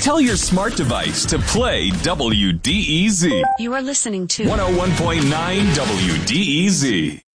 Tell your smart device to play WDEZ. You are listening to 101.9 WDEZ.